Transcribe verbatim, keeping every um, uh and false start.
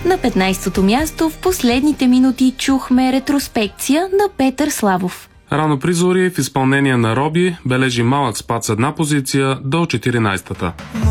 На петнайсетото място в последните минути чухме ретроспекция на Петър Славов. Рано при зори в изпълнение на Роби бележи малък спад с една позиция до четиринайсетата.